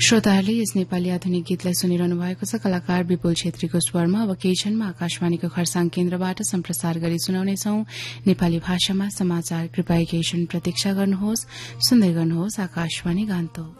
श्रोताहरूले यस नेपाली आधुनिक गीतलाई सुनिरहनु भएको छ। कलाकार विपुल छेत्रीको स्वरमा। अब केही क्षणमा आकाशवाणीको खरसाङ केन्द्रबाट सम्प्रसार गरी सुनाउनेछौ नेपाली भाषामा समाचार। कृपया केही क्षण प्रतीक्षा गर्नुहोस्। सुन्दै गर्नुहोस् आकाशवाणी गान्तोक।